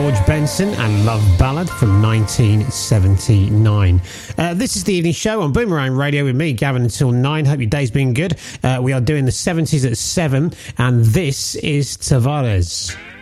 George Benson and Love Ballad from 1979. This is the evening show on Boomerang Radio with me, Gavin, until 9. Hope your day's been good. We are doing the 70s at 7, and this is Tavares.